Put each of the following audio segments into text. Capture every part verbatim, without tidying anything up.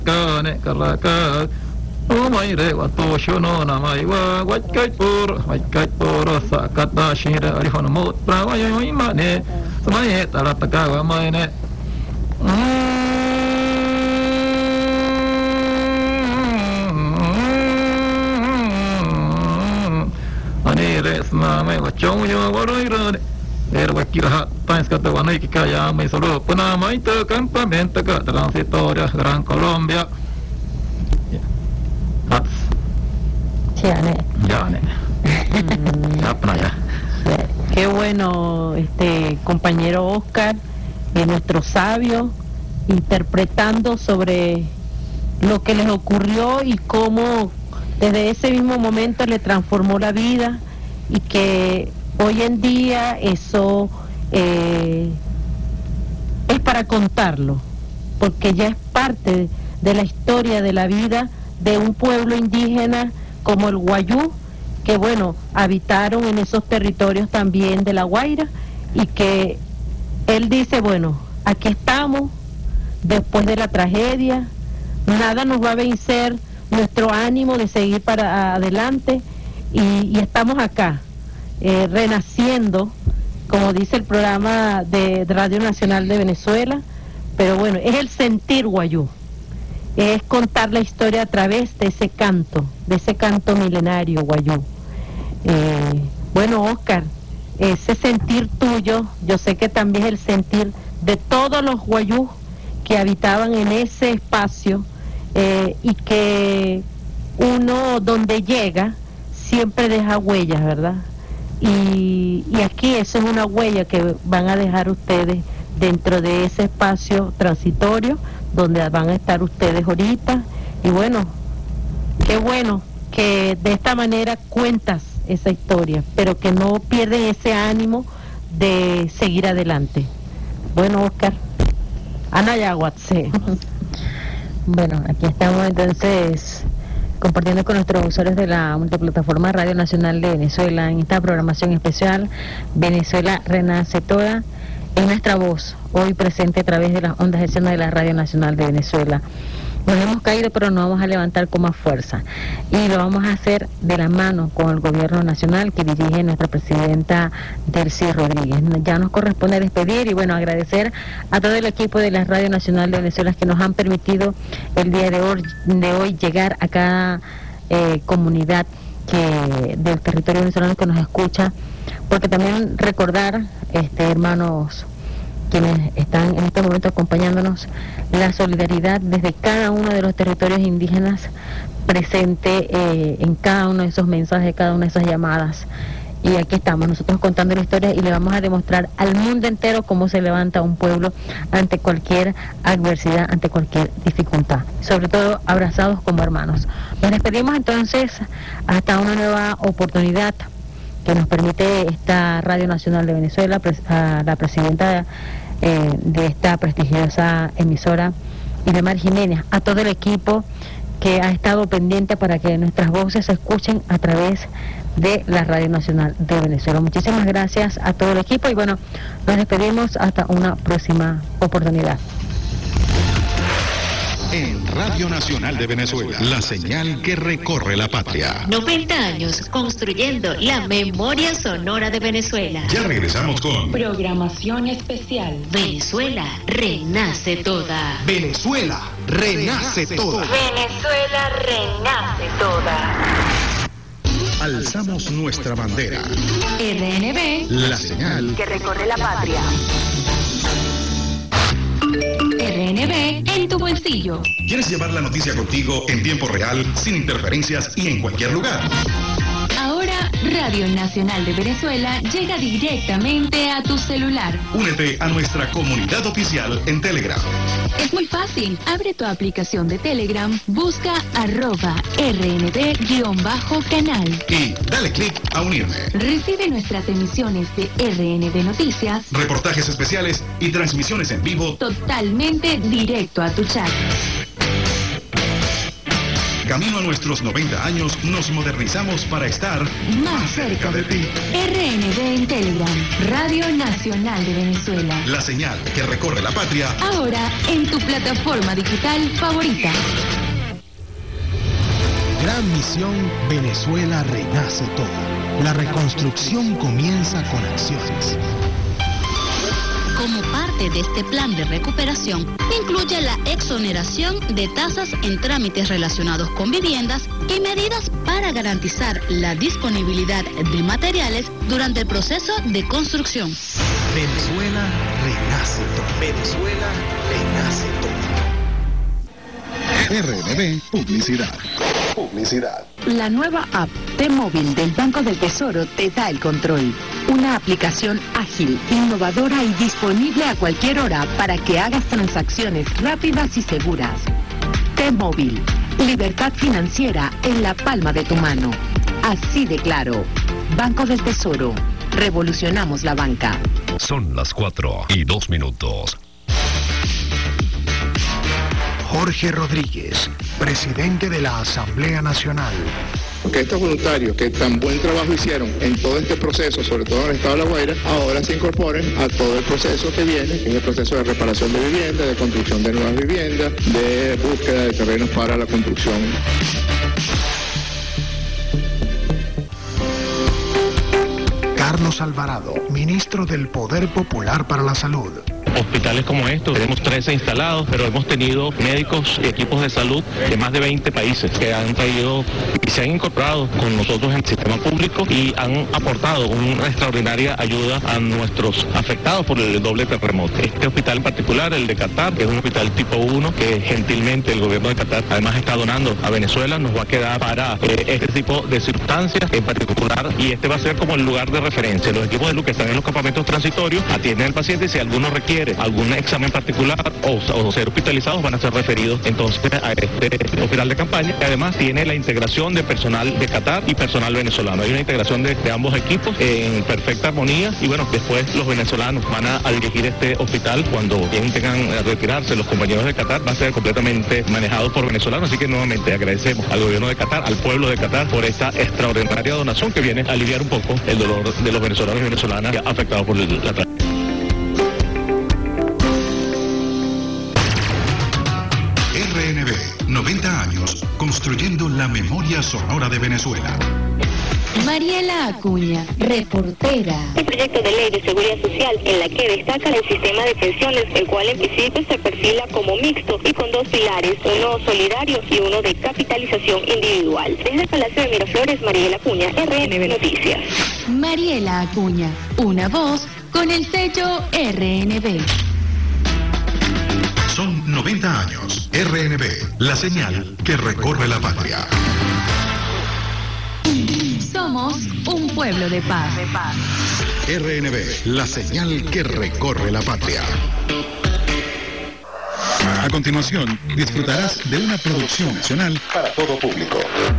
kane karaka umai re wa to shono namai wa wakai por wakai por sakata shira arihon mot prawa yo imane samaye tarataka wa mai ne ani re smame wa chong yo wa roi re era wakira tais kata wa nei kaya mai solo puna mai to campamento ka transitoria Gran Colombia. Ya, ne. Ya, ne. Ya, ya. Qué bueno, este compañero Oscar, y nuestro sabio, interpretando sobre lo que les ocurrió y cómo desde ese mismo momento le transformó la vida, y que hoy en día eso eh, es para contarlo, porque ya es parte de la historia de la vida de un pueblo indígena como el Wayuu, que bueno, habitaron en esos territorios también de La Guaira, y que él dice, bueno, aquí estamos después de la tragedia, nada nos va a vencer nuestro ánimo de seguir para adelante, y, y estamos acá eh, renaciendo, como dice el programa de Radio Nacional de Venezuela. Pero bueno, es el sentir Wayuu, es contar la historia a través de ese canto, de ese canto milenario Wayuu. Eh, bueno, Oscar, ese sentir tuyo, yo sé que también es el sentir de todos los Wayuu que habitaban en ese espacio, eh, y que uno donde llega siempre deja huellas, ¿verdad? Y, y aquí esa es una huella que van a dejar ustedes dentro de ese espacio transitorio donde van a estar ustedes ahorita. Y bueno, qué bueno que de esta manera cuentas esa historia, pero que no pierden ese ánimo de seguir adelante. Bueno, Oscar, Ana Yaguatse. Bueno, aquí estamos entonces compartiendo con nuestros usuarios de la multiplataforma Radio Nacional de Venezuela en esta programación especial Venezuela Renace Toda. Es nuestra voz, hoy presente a través de las ondas hercianas de la Radio Nacional de Venezuela. Nos hemos caído, pero nos vamos a levantar con más fuerza. Y lo vamos a hacer de la mano con el gobierno nacional que dirige nuestra presidenta Delcy Rodríguez. Ya nos corresponde despedir y bueno, agradecer a todo el equipo de la Radio Nacional de Venezuela que nos han permitido el día de hoy, de hoy llegar a cada eh, comunidad que del territorio venezolano que nos escucha, porque también recordar, este hermanos quienes están en este momento acompañándonos, la solidaridad desde cada uno de los territorios indígenas presente eh, en cada uno de esos mensajes, cada una de esas llamadas. Y aquí estamos nosotros contando la historia y le vamos a demostrar al mundo entero cómo se levanta un pueblo ante cualquier adversidad, ante cualquier dificultad, sobre todo abrazados como hermanos. Nos despedimos entonces hasta una nueva oportunidad que nos permite esta Radio Nacional de Venezuela, a la presidenta eh, de esta prestigiosa emisora, Ilemar Jiménez, a todo el equipo que ha estado pendiente para que nuestras voces se escuchen a través de la Radio Nacional de Venezuela. Muchísimas gracias a todo el equipo y bueno, nos despedimos hasta una próxima oportunidad. En Radio Nacional de Venezuela, la señal que recorre la patria. noventa años construyendo la memoria sonora de Venezuela. Ya regresamos con programación especial. Venezuela renace toda. Venezuela renace toda. Venezuela renace toda. Alzamos nuestra bandera. R N B, la señal que recorre la patria. R N B en tu bolsillo. ¿Quieres llevar la noticia contigo en tiempo real, sin interferencias y en cualquier lugar? Ahora Radio Nacional de Venezuela llega directamente a tu celular. Únete a nuestra comunidad oficial en Telegram. Es muy fácil. Abre tu aplicación de Telegram, busca arroba R N B-canal. Y dale clic a unirme. Recibe nuestras emisiones de R N B Noticias, reportajes especiales y transmisiones en vivo totalmente directo a tu chat. camino a nuestros noventa años, nos modernizamos para estar Más cerca de ti. R N B en Telegram, Radio Nacional de Venezuela. La señal que recorre la patria. Ahora en tu plataforma digital favorita. Gran misión, Venezuela renace toda. La reconstrucción comienza con acciones. Como parte de este plan de recuperación, incluye la exoneración de tasas en trámites relacionados con viviendas y medidas para garantizar la disponibilidad de materiales durante el proceso de construcción. Venezuela renace toda. Venezuela renace toda. R N B Publicidad. Publicidad. La nueva app T-Móvil del Banco del Tesoro te da el control. Una aplicación ágil, innovadora y disponible a cualquier hora para que hagas transacciones rápidas y seguras. T-Móvil, libertad financiera en la palma de tu mano. Así de claro. Banco del Tesoro. Revolucionamos la banca. Son las cuatro y dos minutos. Jorge Rodríguez, presidente de la Asamblea Nacional. Que estos voluntarios que tan buen trabajo hicieron en todo este proceso, sobre todo en el estado de La Guaira, ahora se incorporen a todo el proceso que viene, en el proceso de reparación de viviendas, de construcción de nuevas viviendas, de búsqueda de terrenos para la construcción. Carlos Alvarado, ministro del Poder Popular para la Salud. Hospitales como estos, tenemos trece instalados, pero hemos tenido médicos y equipos de salud de más de veinte países que han traído y se han incorporado con nosotros en el sistema público y han aportado una extraordinaria ayuda a nuestros afectados por el doble terremoto. Este hospital en particular, el de Qatar, que es un hospital tipo uno, que gentilmente el gobierno de Qatar además está donando a Venezuela, nos va a quedar para eh, este tipo de circunstancias en particular, y este va a ser como el lugar de referencia. Los equipos de salud que están en los campamentos transitorios atienden al paciente y si alguno requiere algún examen particular o, o ser hospitalizados van a ser referidos entonces a este hospital de campaña, que además tiene la integración de personal de Qatar y personal venezolano. Hay una integración de, de ambos equipos en perfecta armonía y bueno, después los venezolanos van a, a dirigir este hospital cuando bien tengan a retirarse los compañeros de Qatar, va a ser completamente manejado por venezolanos, así que nuevamente agradecemos al gobierno de Qatar, al pueblo de Qatar por esta extraordinaria donación que viene a aliviar un poco el dolor de los venezolanos y venezolanas afectados por el, la tragedia. R N B, noventa años, construyendo la memoria sonora de Venezuela. Mariela Acuña, reportera. El proyecto de ley de seguridad social en la que destaca el sistema de pensiones, el cual en principio se perfila como mixto y con dos pilares, uno solidario y uno de capitalización individual. Desde el Palacio de Miraflores, Mariela Acuña, R N B Noticias. Mariela Acuña, una voz con el sello R N B. Son noventa años. R N B, la señal que recorre la patria. Somos un pueblo de paz. R N B, la señal que recorre la patria. A continuación, disfrutarás de una producción nacional para todo público.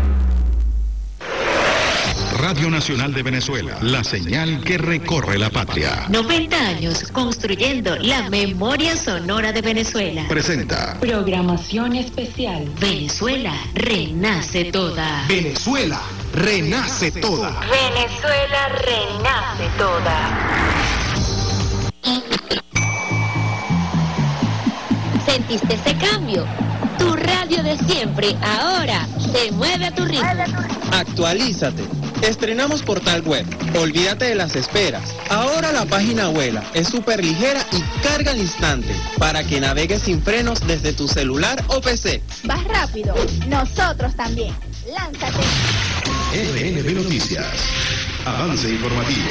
Radio Nacional de Venezuela, la señal que recorre la patria. noventa años construyendo la memoria sonora de Venezuela. Presenta Programación especial. Venezuela renace toda. Venezuela renace toda. Venezuela renace toda. ¿Sentiste ese cambio? Tu radio de siempre ahora se mueve a tu ritmo. Actualízate. Estrenamos portal web. Olvídate de las esperas. Ahora la página vuela, es súper ligera y carga al instante para que navegues sin frenos desde tu celular o P C. Vas rápido, nosotros también. Lánzate. R N B Noticias. Avance informativo.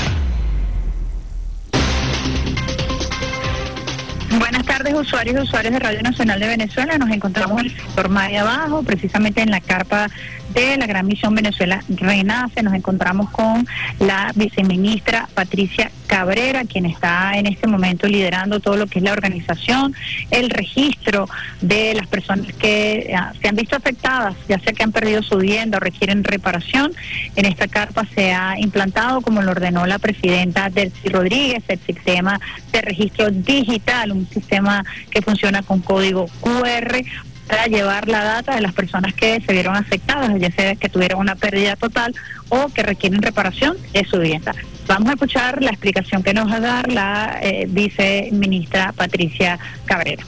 Buenas tardes, usuarios y usuarios de Radio Nacional de Venezuela. Nos encontramos en el sector Maya Abajo, precisamente en la carpa de la Gran Misión Venezuela Renace. Nos encontramos con la viceministra Patricia Cabrera, quien está en este momento liderando todo lo que es la organización, el registro de las personas que uh, se han visto afectadas, ya sea que han perdido su vivienda o requieren reparación. En esta carpa se ha implantado, como lo ordenó la presidenta Delcy Rodríguez, el sistema de registro digital, un sistema que funciona con código Q R para llevar la data de las personas que se vieron afectadas, ya sea que tuvieron una pérdida total o que requieren reparación de su vivienda. Vamos a escuchar la explicación que nos va a dar la eh, viceministra Patricia Cabrera.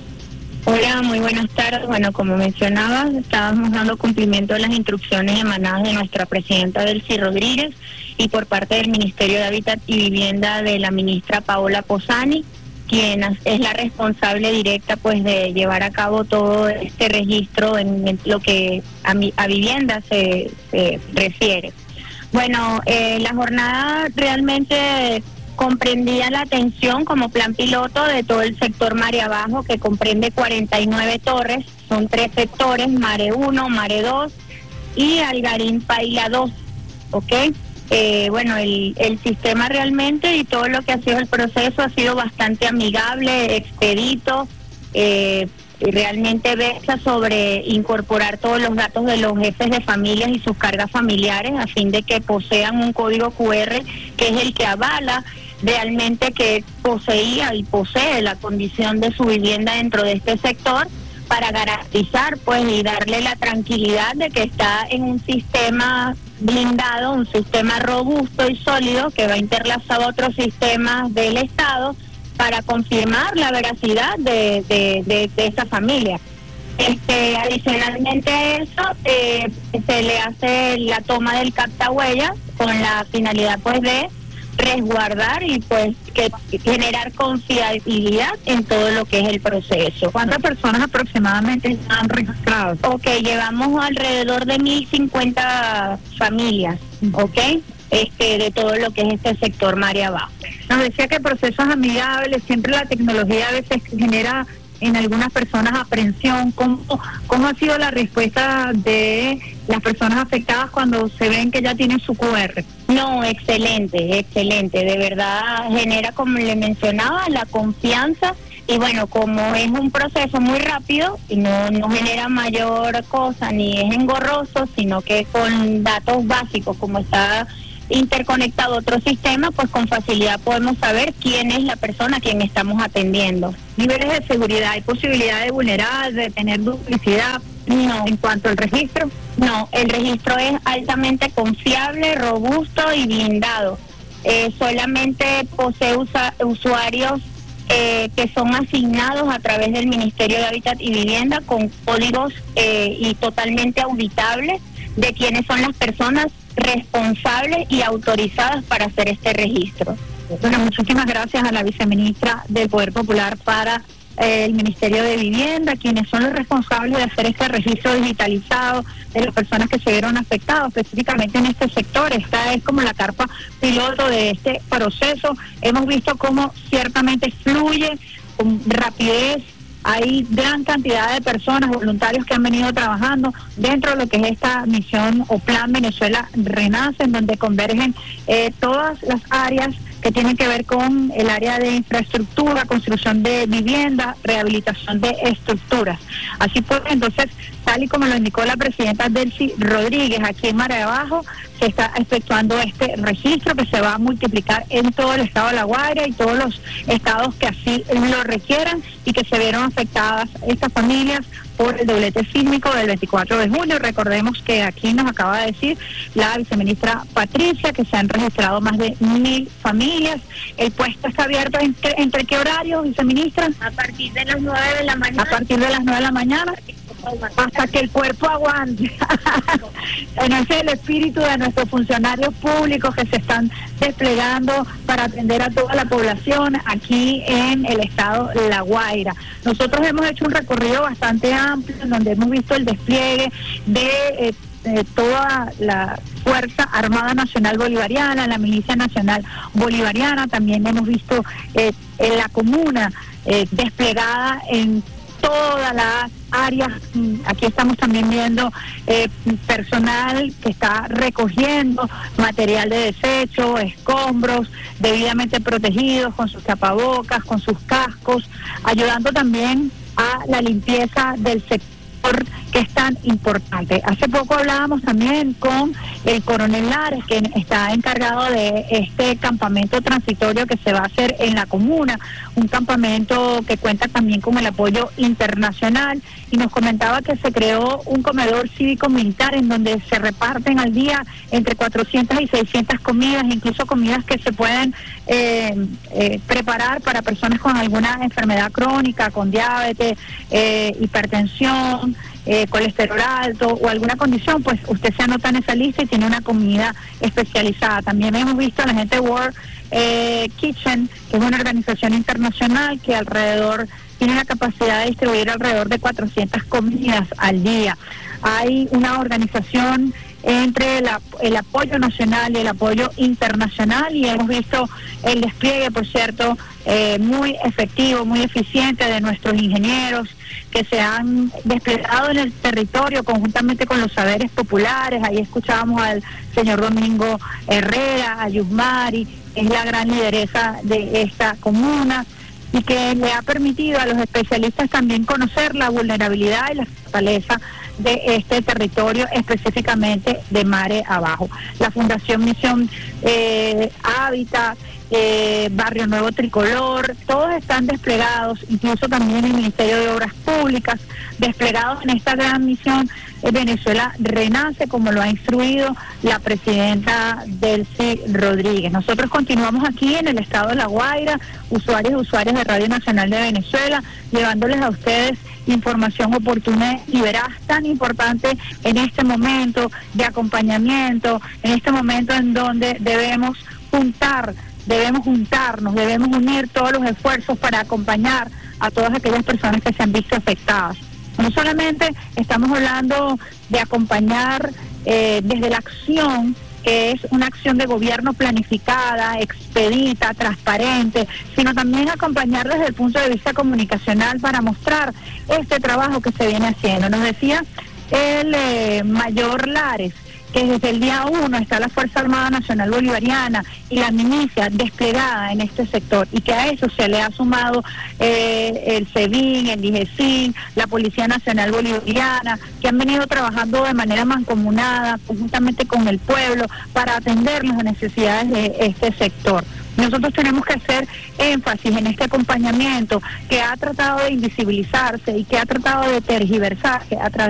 Hola, muy buenas tardes. Bueno, como mencionaba, estábamos dando cumplimiento a las instrucciones emanadas de nuestra presidenta Delcy Rodríguez y por parte del Ministerio de Hábitat y Vivienda de la ministra Paola Posani, quien es la responsable directa pues de llevar a cabo todo este registro en, en lo que a, mi, a vivienda se, se refiere. Bueno, eh, la jornada realmente comprendía la atención como plan piloto de todo el sector Mare Abajo, que comprende cuarenta y nueve torres, son tres sectores, Mare uno, Mare dos y Algarín Paila dos, ¿ok? Eh, bueno, el, el sistema realmente y todo lo que ha sido el proceso ha sido bastante amigable, expedito, eh, y realmente versa sobre incorporar todos los datos de los jefes de familias y sus cargas familiares a fin de que posean un código cu erre que es el que avala realmente que poseía y posee la condición de su vivienda dentro de este sector, para garantizar pues y darle la tranquilidad de que está en un sistema blindado, un sistema robusto y sólido que va interlazado a otros sistemas del Estado para confirmar la veracidad de, de, de, de esa familia. Este, adicionalmente a eso, eh, se le hace la toma del captahuellas con la finalidad pues de resguardar y pues que generar confiabilidad en todo lo que es el proceso. ¿Cuántas personas aproximadamente están registradas? Ok, llevamos alrededor de mil cincuenta familias, ok, este, de todo lo que es este sector Mare Abajo. Nos decía que procesos amigables, siempre la tecnología a veces genera en algunas personas aprensión. ¿Cómo, cómo ha sido la respuesta de las personas afectadas cuando se ven que ya tienen su cu erre? No, excelente, excelente. De verdad genera, como le mencionaba, la confianza. Y bueno, como es un proceso muy rápido y no, no genera mayor cosa ni es engorroso, sino que con datos básicos, como está interconectado a otro sistema, pues con facilidad podemos saber quién es la persona a quien estamos atendiendo. Niveles de seguridad, ¿hay posibilidad de vulnerar, de tener duplicidad? No. En cuanto al registro, no, el registro es altamente confiable, robusto y blindado. Eh, solamente posee usa, usuarios eh, que son asignados a través del Ministerio de Hábitat y Vivienda con códigos eh, y totalmente auditables de quiénes son las personas responsables y autorizadas para hacer este registro. Bueno, muchísimas gracias a la viceministra del Poder Popular para eh, el Ministerio de Vivienda, quienes son los responsables de hacer este registro digitalizado de las personas que se vieron afectadas, específicamente en este sector. Esta es como la carpa piloto de este proceso. Hemos visto cómo ciertamente fluye con rapidez. Hay gran cantidad de personas, voluntarios que han venido trabajando dentro de lo que es esta misión o Plan Venezuela Renace, en donde convergen eh, todas las áreas que tienen que ver con el área de infraestructura, construcción de vivienda, rehabilitación de estructuras. Así pues, entonces, tal y como lo indicó la presidenta Delcy Rodríguez, aquí en Mare Abajo se está efectuando este registro que se va a multiplicar en todo el estado de La Guaira y todos los estados que así lo requieran y que se vieron afectadas estas familias por el doblete sísmico del veinticuatro de junio. Recordemos que aquí nos acaba de decir la viceministra Patricia que se han registrado más de mil familias. El puesto está abierto entre, ¿entre qué horario, viceministra? A partir de las nueve de la mañana. A partir de las nueve de la mañana. Hasta que el cuerpo aguante. Bueno, ese es el espíritu de nuestros funcionarios públicos que se están desplegando para atender a toda la población aquí en el estado La Guaira. Nosotros hemos hecho un recorrido bastante amplio en donde hemos visto el despliegue de, eh, de toda la Fuerza Armada Nacional Bolivariana, la Milicia Nacional Bolivariana. También hemos visto eh, en la comuna eh, desplegada en todas las áreas. Aquí estamos también viendo eh, personal que está recogiendo material de desecho, escombros, debidamente protegidos, con sus tapabocas, con sus cascos, ayudando también a la limpieza del sector que es tan importante. Hace poco hablábamos también con el coronel Lares, que está encargado de este campamento transitorio que se va a hacer en la comuna, un campamento que cuenta también con el apoyo internacional, y nos comentaba que se creó un comedor cívico-militar en donde se reparten al día entre cuatrocientas y seiscientas comidas, incluso comidas que se pueden eh, eh, preparar para personas con alguna enfermedad crónica, con diabetes, eh, hipertensión, eh, colesterol alto o alguna condición, pues usted se anota en esa lista y tiene una comida especializada. También hemos visto a la gente de World eh, Kitchen, que es una organización internacional que alrededor tiene la capacidad de distribuir alrededor de cuatrocientas comidas al día. Hay una organización entre la, el apoyo nacional y el apoyo internacional, y hemos visto el despliegue, por cierto, eh, muy efectivo, muy eficiente de nuestros ingenieros que se han desplegado en el territorio conjuntamente con los saberes populares. Ahí escuchábamos al señor Domingo Herrera, a Yusmari, que es la gran lideresa de esta comuna, y que le ha permitido a los especialistas también conocer la vulnerabilidad y la fortaleza de este territorio, específicamente de Mare Abajo. La Fundación Misión eh, Hábitat, eh, Barrio Nuevo Tricolor, todos están desplegados, incluso también el Ministerio de Obras Públicas, desplegados en esta gran misión. eh, Venezuela Renace, como lo ha instruido la presidenta Delcy Rodríguez. Nosotros continuamos aquí en el estado de La Guaira, usuarios y usuarias de Radio Nacional de Venezuela, llevándoles a ustedes información oportuna y veraz, tan importante en este momento de acompañamiento, en este momento en donde debemos juntar, debemos juntarnos, debemos unir todos los esfuerzos para acompañar a todas aquellas personas que se han visto afectadas. No solamente estamos hablando de acompañar eh, desde la acción, que es una acción de gobierno planificada, expedita, transparente, sino también acompañar desde el punto de vista comunicacional para mostrar este trabajo que se viene haciendo. Nos decía el eh, mayor Lares que desde el día uno está la Fuerza Armada Nacional Bolivariana y la milicia desplegada en este sector, y que a eso se le ha sumado eh, el SEBIN, el IGESIN, la Policía Nacional Bolivariana, que han venido trabajando de manera mancomunada, conjuntamente con el pueblo, para atender las necesidades de este sector. Nosotros tenemos que hacer énfasis en este acompañamiento que ha tratado de invisibilizarse y que ha tratado de tergiversarse a través